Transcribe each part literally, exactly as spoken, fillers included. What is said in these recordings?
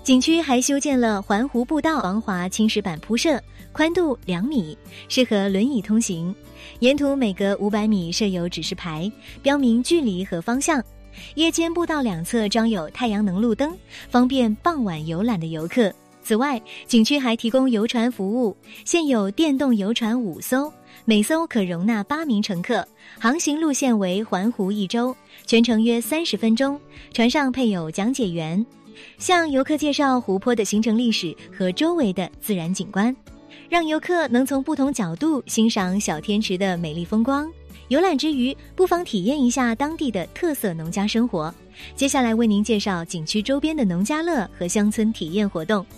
景区还修建了环湖步道，防滑青石板铺设，宽度两米，适合轮椅通行。沿途每隔五百米设有指示牌，标明距离和方向。夜间步道两侧装有太阳能路灯，方便傍晚游览的游客。此外，景区还提供游船服务，现有电动游船五艘，每艘可容纳八名乘客，航行路线为环湖一周，全程约三十分钟，船上配有讲解员，向游客介绍湖泊的形成历史和周围的自然景观，让游客能从不同角度欣赏小天池的美丽风光。游览之余，不妨体验一下当地的特色农家生活。接下来为您介绍景区周边的农家乐和乡村体验活动。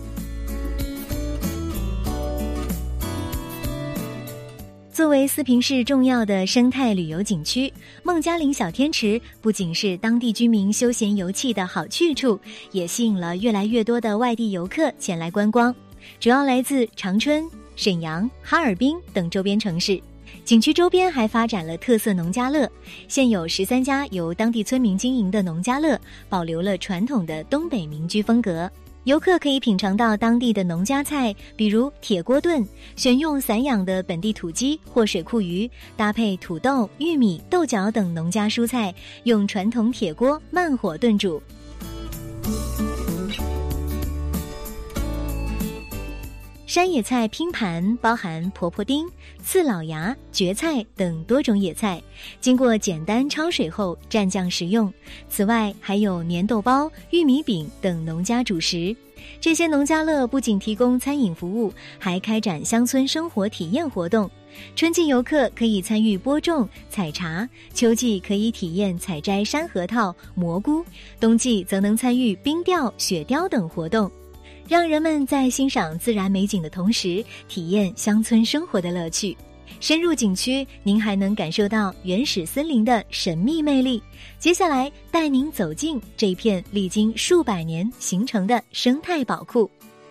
作为四平市重要的生态旅游景区，孟加陵小天池不仅是当地居民休闲游憩的好去处，也吸引了越来越多的外地游客前来观光，主要来自长春、沈阳、哈尔滨等周边城市。景区周边还发展了特色农家乐，现有十三家由当地村民经营的农家乐，保留了传统的东北民居风格。游客可以品尝到当地的农家菜，比如铁锅炖，选用散养的本地土鸡或水库鱼，搭配土豆、玉米、豆角等农家蔬菜，用传统铁锅慢火炖煮。山野菜拼盘包含婆婆丁、刺老芽、蕨菜等多种野菜，经过简单焯水后蘸酱食用。此外还有粘豆包、玉米饼等农家主食。这些农家乐不仅提供餐饮服务，还开展乡村生活体验活动。春季游客可以参与播种、采茶，秋季可以体验采摘山核桃、蘑菇，冬季则能参与冰钓、雪雕等活动，让人们在欣赏自然美景的同时，体验乡村生活的乐趣。深入景区，您还能感受到原始森林的神秘魅力。接下来带您走进这一片历经数百年形成的生态宝库。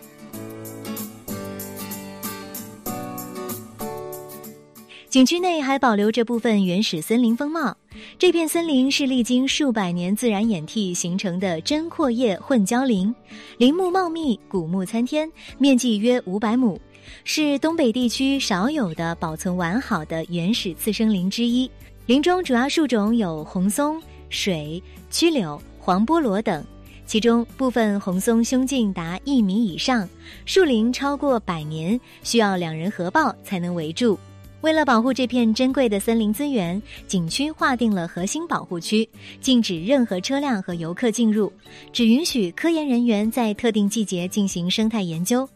景区内还保留着部分原始森林风貌，这片森林是历经数百年自然演替形成的针阔叶混交林，林木茂密，古木参天，面积约五百亩，是东北地区少有的保存完好的原始次生林之一。林中主要树种有红松、水、曲柳、黄菠萝等，其中部分红松胸径达一米以上，树龄超过百年，需要两人合抱才能围住。为了保护这片珍贵的森林资源，景区划定了核心保护区，禁止任何车辆和游客进入，只允许科研人员在特定季节进行生态研究。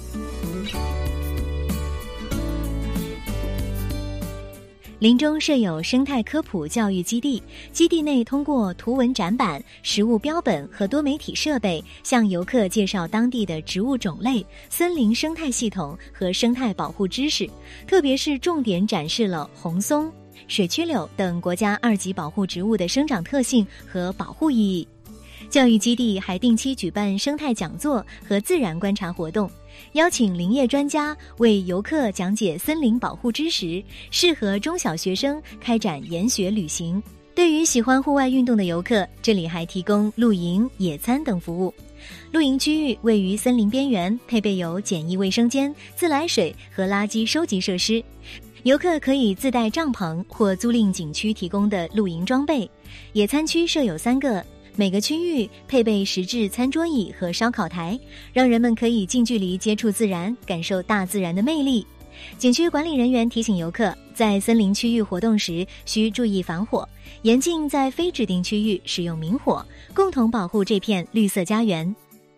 林中设有生态科普教育基地，基地内通过图文展板、实物标本和多媒体设备，向游客介绍当地的植物种类、森林生态系统和生态保护知识，特别是重点展示了红松、水曲柳等国家二级保护植物的生长特性和保护意义。教育基地还定期举办生态讲座和自然观察活动，邀请林业专家为游客讲解森林保护知识，适合中小学生开展研学旅行。对于喜欢户外运动的游客，这里还提供露营、野餐等服务。露营区域位于森林边缘，配备有简易卫生间、自来水和垃圾收集设施。游客可以自带帐篷或租赁景区提供的露营装备。野餐区设有三个，每个区域配备石质餐桌椅和烧烤台，让人们可以近距离接触自然，感受大自然的魅力。景区管理人员提醒游客，在森林区域活动时需注意防火，严禁在非指定区域使用明火，共同保护这片绿色家园。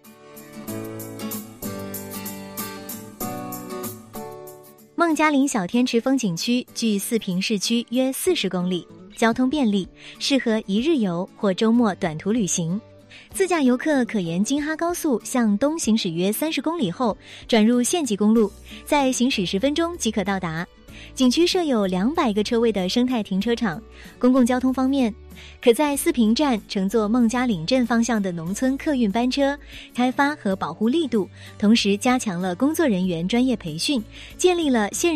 孟加陵小天池风景区距四平市区约四十公里，交通便利，适合一日游或周末短途旅行。自驾游客可沿京哈高速向东行驶约三十公里后，转入县级公路，再行驶十分钟即可到达。景区设有两百个车位的生态停车场。公共交通方面，可在四平站乘坐孟加岭镇方向的农村客运班车，开发和保护力度，同时加强了工作人员专业培训，建立了县